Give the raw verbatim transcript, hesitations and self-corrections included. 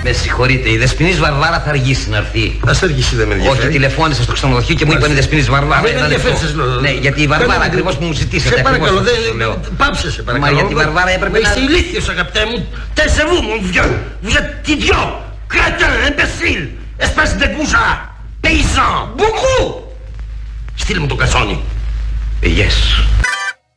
Με συγχωρείτε, η Δεσποινής Βαρβάρα θα αργήσει να έρθει. Ας αργήσει, δεν με ενδιαφέρει. Όχι, τηλεφώνησα στο ξενοδοχείο και μου είπαν η Δεσποινής Βαρβάρα. Δεν με ενδιαφέρει, σας λέω. Ναι, γιατί η Βαρβάρα ακριβώς που μου ζητήσατε. Σε παρακαλώ, δεν πάψε, σε παρακαλώ. Μα γιατί η Βαρβάρα έπρεπε να... Είστε ηλίθιος, αγαπητέ μου. Taisez-vous, mon vieux. Vous êtes idiot, crétin, imbécile, espèce de goujat, paysan, beaucoup. Στείλε μου το κασόνι. Yes.